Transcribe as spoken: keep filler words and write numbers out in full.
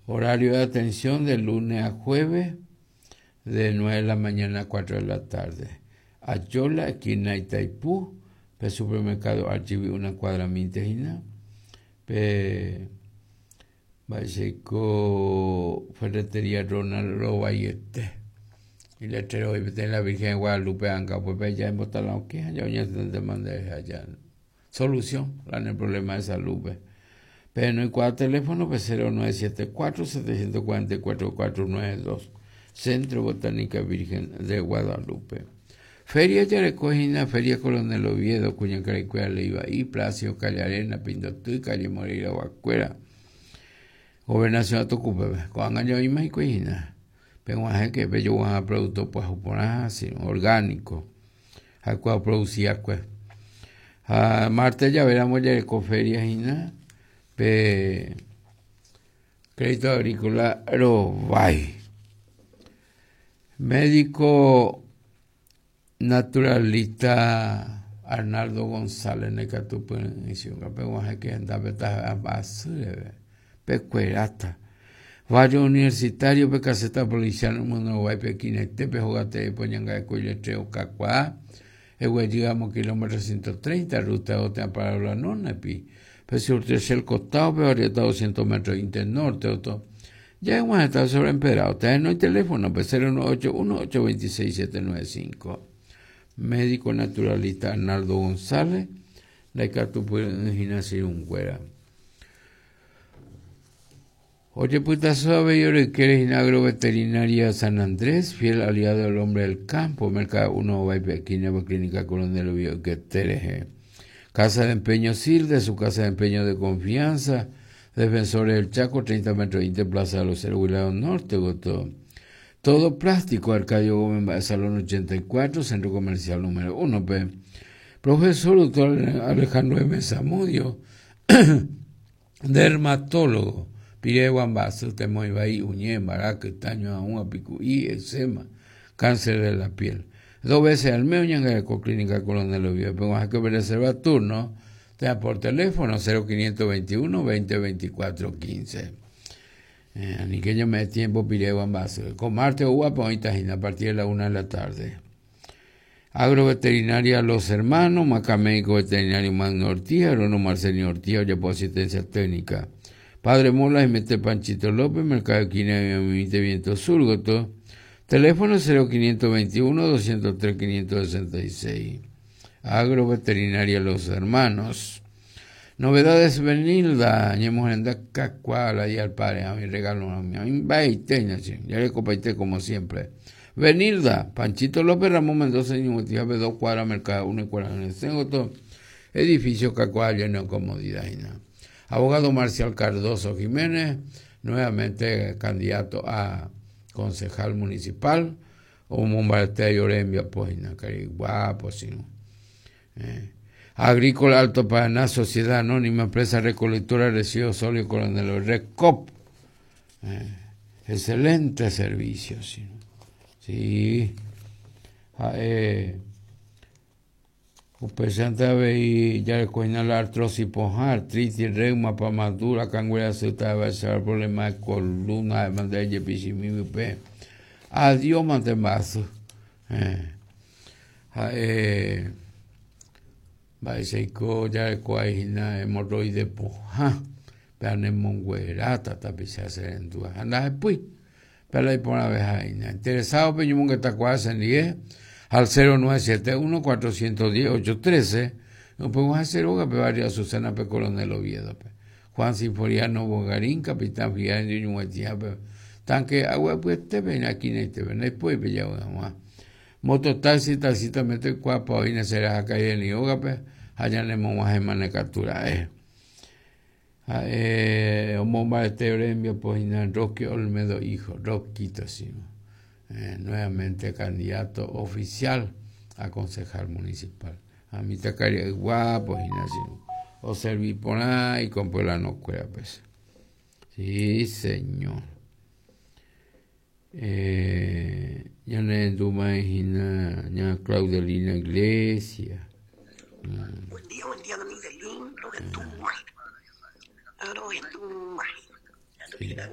Horario de atención de lunes a jueves, de nueve de la mañana a cuatro de la tarde. Ayola, esquina Itaipú, pe supermercado Archivi, una cuadra mintejina, pe Baiseco, ferretería Ronald Robayete, y letrero de la Virgen de Guadalupe, Anca, pues allá en Botalao, que allá ya te mandé allá. Solución, la el problema de salud, pe. Pero no hay cuatro teléfonos, pues cero nueve siete cuatro, siete cuatro cuatro, cuatro nueve dos. Centro Botánica Virgen de Guadalupe. Feria Yarecojina, Feria Coronel Oviedo, Cuñacaricuea, Leiva y Placio, Calle Arena, Pindotú, Calle Moreira, Huacuera. Gobernación de Tocupe, con año y más y cojina. Pero es que bello van a producto pues así orgánico. A cual producía pues. A Marte ya veremos Yarecoferia y nada. Pe Crédito Agrícola Robay. Médico naturalista Arnaldo González Necatupo en Isión, que andaba a basura, pecuerata. Barrio universitario, pe caseta policial, mundo guay, pequinete, pe jogate, poñanga de coletreo, cacuá, ewe digamos kilómetro ciento treinta, ruta otra para la nona, pi, pe surte el costado, pe orientado doscientos metros internorte, otro. Ya hemos estado sobreemperados. Ustedes no hay teléfono, pues cero nueve ocho uno, ocho dos seis, siete nueve cinco. Médico naturalista Arnaldo González, la Icatupu Gimnasia Ungüera. Oye, puta suave, yo le quiero ir agroveterinaria San Andrés, fiel aliado del hombre del campo, mercado uno, Vaipequina, Clínica Coronel Oviedo, que tereje. Casa de empeño Silde, su casa de empeño de confianza. Defensores del Chaco, treinta metros veinte, Plaza de los Cerhuilados Norte, Gotó. Todo plástico, Arcadio Gómez, Salón ochenta y cuatro, Centro Comercial número uno, P. Profesor doctor Alejandro M. Zamudio, dermatólogo, Pire Guambazo, Temoibaí, Uñé, Maraca, Taño, Aún, Apicuí, Eczema, cáncer de la piel. Dos veces al mes, Ñanga de Clínica Coronel Oviedo, pero hay que reservar turno. Está por teléfono cero quinientos veintiuno, veinte veinticuatro quince. Eh, ni que yo me tiempo pireo en base. Con Marte o Guapo, a partir de la una de la tarde. Agroveterinaria Los Hermanos, Macamédico Veterinario Magno Ortiz, Agrono Marcelino Ortiz, ya por asistencia técnica. Padre Mola y Mete Panchito López, Mercado de Quina y Viento Surgoto. Teléfono cero quinientos veintiuno, doscientos tres, quinientos sesenta y seis. Agroveterinaria Los Hermanos. Novedades Benilda, ñemos en da cacuala y al padre, a mi regalo, a mi, a mi baiteña, ya le compartí como siempre. Benilda, Panchito López, Ramón Mendoza, Ñumotiabe, dos cuadras, Mercado uno y cuadras en el centro, edificio cacuala, lleno de comodidad y nada. Abogado Marcial Cardoso Jiménez, nuevamente candidato a concejal municipal, o Mombartea y Orembia, pues, cari guapo, si no. Eh. Agrícola Alto Paraná, Sociedad Anónima, Empresa Recolectora de Residuos Sólidos Coronel Recop. Eh. Excelente servicio, ¿sí? Sí. Ah, eh. Upesanta ve ya le coina la artrosis pojar, artritis, reuma, pamadura, canguera, ceuta, va a ser problema de columna, de mandella, pichimipe. Adiós, mantemazo. Eh. Ah, eh. Baiseco ya le coina hemorroide poja, pero en monguerata también se hace en tu anda después, pero ahí por la vez ahí. Interesado, pero yo que está cuasi en diez al cero nueve siete uno, cuatro uno cero, ocho uno tres. No podemos hacer hoga, pero varias Susana P. Coronel Oviedo, Juan Sinforiano Bogarín, Capitán Fial de Ñuetia, tanque agua pues te ven aquí en este ven después, pero ya vamos a mototaxi, taxitamente cuapa, hoy nacerá a caer en yoga, pues allá le vamos a hermana captura, eh. Eh, Omomba de Teorembia, pues, Roque Olmedo, hijo, Roquito, sí. Eh, nuevamente candidato oficial a concejal municipal. A mi tacaria guapo, gimnasio. O serví por ahí con la no cuera, pues. Sí, señor. Eh, ya no duma en ya Claudelina Iglesia. Mm. Buen día, buen día, Miguelín. Lo de tu madre. Lo de tu madre.